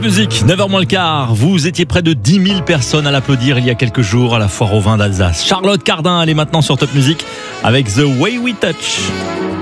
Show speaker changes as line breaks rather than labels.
Music, 9h moins le quart. Vous étiez près de 10 000 personnes à l'applaudir il y a quelques jours à la foire au vin d'Alsace. Charlotte Cardin, elle est maintenant sur Top Music avec The Way We Touch.